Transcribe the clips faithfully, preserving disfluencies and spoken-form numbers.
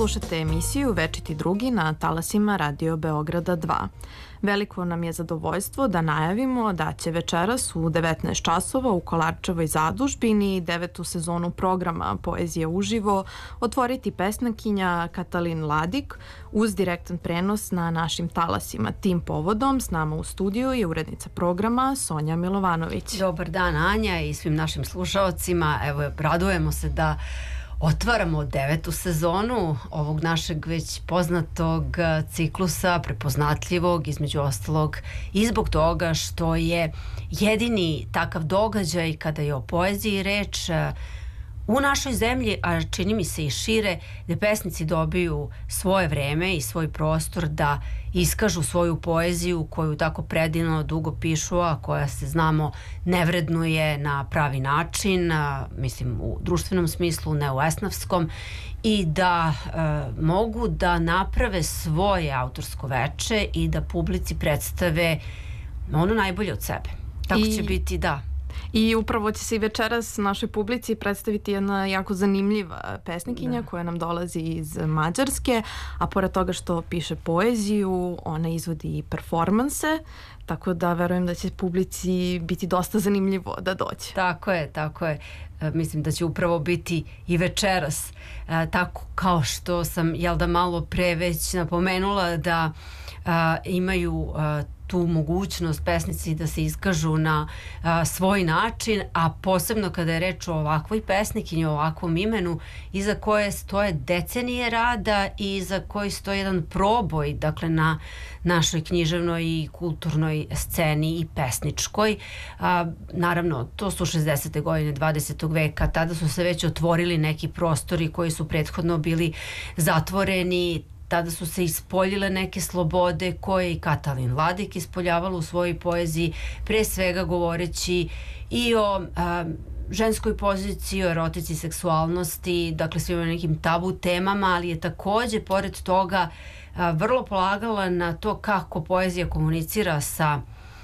Slušate emisiju Večiti drugi na talasima Radio Beograda dva. Veliko nam je zadovoljstvo da najavimo da će večeras u devetnaest časova u Kolarčevoj zadužbini devetu sezonu programa Poezija uživo otvoriti pesnakinja Katalin Ladik uz direktan prenos na našim talasima. Tim povodom s nama u studiju je urednica programa Sonja Milovanović. Dobar dan, Anja, i svim našim slušaocima. Evo, radujemo se da otvaramo devetu sezonu ovog našeg već poznatog ciklusa, prepoznatljivog, između ostalog i zbog toga što je jedini takav događaj kada je o poeziji reč u našoj zemlji, a čini mi se i šire, gde pesnici dobiju svoje vreme i svoj prostor da iskažu svoju poeziju koju tako predivno dugo pišu, a koja se, znamo, ne vrednuje na pravi način, a, mislim u društvenom smislu, ne u esnafskom, i da e, mogu da naprave svoje autorsko veče i da publici predstave ono najbolje od sebe. Tako I... će biti, da. I upravo će se i večeras našoj publici predstaviti jedna jako zanimljiva pesnikinja da. koja nam dolazi iz Mađarske, a pored toga što piše poeziju, ona izvodi i performanse, tako da verujem da će publici biti dosta zanimljivo da dođe. Tako je, tako je. E, mislim da će upravo biti i večeras. E, tako kao što sam, jel da, malo pre već napomenula da a, imaju a, tu mogućnost pesnici da se iskažu na a, svoj način, a posebno kada je reč o ovakvoj pesnikinji, o ovakvom imenu, iza koje stoje decenije rada i iza koji stoji jedan proboj, dakle, na našoj književnoj i kulturnoj sceni i pesničkoj. A, naravno, to su šezdesete godine dvadesetog veka, tada su se već otvorili neki prostori koji su prethodno bili zatvoreni. Tada su se ispoljile neke slobode koje i Katalin Ladik ispoljavala u svojoj poeziji, pre svega govoreći i o a, ženskoj poziciji, o erotici, seksualnosti, dakle svima nekim tabu temama, ali je takođe, pored toga, a, vrlo polagala na to kako poezija komunicira sa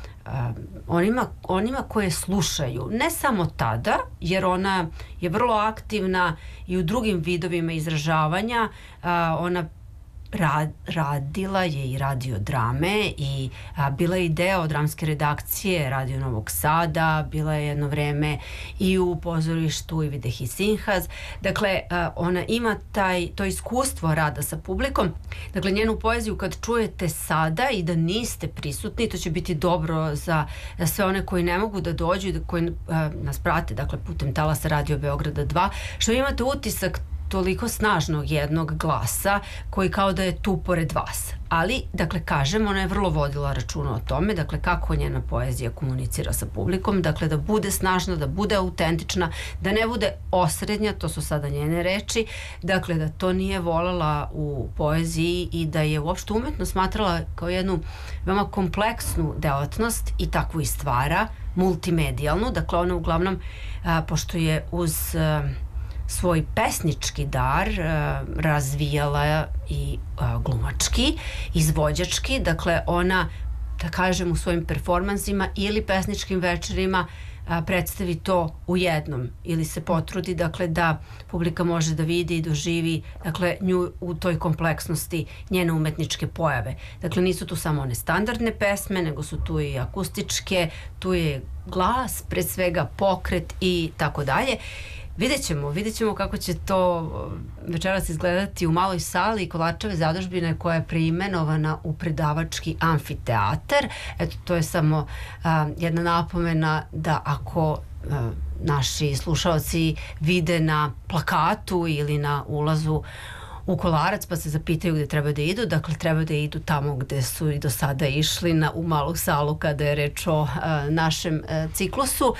a, onima, onima koje slušaju. Ne samo tada, jer ona je vrlo aktivna i u drugim vidovima izražavanja. A, ona Rad, radila je i radio drame i a, bila je i deo dramske redakcije Radio Novog Sada, bila je jedno vreme i u pozorištu i Videh i Sinhaz. Dakle, a, ona ima taj, to iskustvo rada sa publikom. Dakle, njenu poeziju kad čujete sada i da niste prisutni, to će biti dobro za, za sve one koji ne mogu da dođu i da, koji a, nas prate, dakle, putem talasa Radio Beograda dva, što imate utisak toliko snažnog jednog glasa koji kao da je tu pored vas. Ali, dakle, kažem, ona je vrlo vodila računa o tome, dakle, kako njena poezija komunicira sa publikom, dakle, da bude snažna, da bude autentična, da ne bude osrednja, to su sada njene reči, dakle, da to nije volela u poeziji i da je uopšte umetno smatrala kao jednu veoma kompleksnu delatnost i takvu i stvara, multimedijalnu, dakle, ona uglavnom, a, pošto je uz a, svoj pesnički dar uh, razvijala i uh, glumački, izvođački, dakle ona, da kažem, u svojim performansima ili pesničkim večerima uh, predstavi to u jednom ili se potrudi, dakle, da publika može da vidi i doživi, dakle, nju u toj kompleksnosti njene umetničke pojave. Dakle, nisu tu samo one standardne pesme, nego su tu i akustičke, tu je glas, pre svega pokret i tako dalje. Vidjet ćemo, vidjet ćemo kako će to večeras izgledati u maloj sali Kolarčeve zadužbine koja je preimenovana u predavački amfiteatar. Eto, to je samo a, jedna napomena da ako a, naši slušaoci vide na plakatu ili na ulazu u Kolarac pa se zapitaju gde treba da idu, dakle treba da idu tamo gde su i do sada išli, na, u malu salu kada je reč o a, našem a, ciklusu.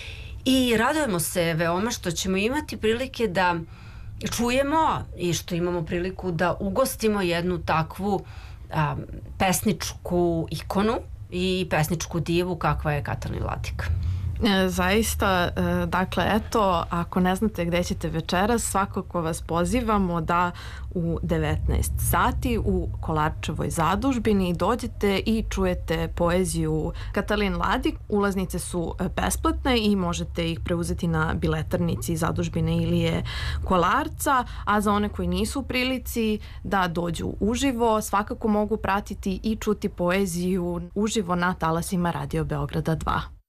I radujemo se veoma što ćemo imati prilike da čujemo i što imamo priliku da ugostimo jednu takvu a, pesničku ikonu i pesničku divu kakva je Katalin Ladik. E, zaista, e, dakle, eto, ako ne znate gde ćete večeras, svakako vas pozivamo da u devetnaest sati u Kolarčevoj zadužbini dođete i čujete poeziju Katalin Ladik. Ulaznice su besplatne i možete ih preuzeti na biletarnici zadužbine Ilije Kolarca, a za one koji nisu u prilici da dođu uživo, svakako mogu pratiti i čuti poeziju uživo na talasima Radio Beograda dva.